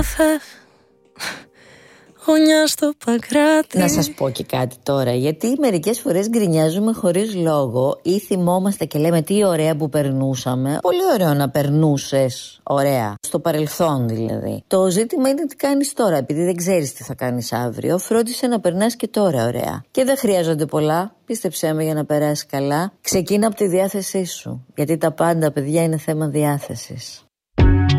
Στο Παγκράτη. Να σας πω και κάτι τώρα, γιατί μερικές φορές γκρινιάζουμε χωρίς λόγο ή θυμόμαστε και λέμε τι ωραία που περνούσαμε. Πολύ ωραίο να περνούσες ωραία, στο παρελθόν δηλαδή. Το ζήτημα είναι τι κάνεις τώρα, επειδή δεν ξέρεις τι θα κάνεις αύριο. Φρόντισε να περνάς και τώρα ωραία. Και δεν χρειάζονται πολλά, πίστεψέ με, για να περάσεις καλά. Ξεκίνα από τη διάθεσή σου, γιατί τα πάντα, παιδιά, είναι θέμα διάθεσης.